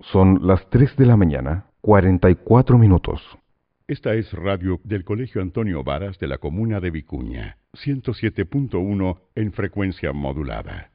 Son las 3 de la mañana, 44 minutos. Esta es radio del Colegio Antonio Varas de la comuna de Vicuña, 107.1 en frecuencia modulada.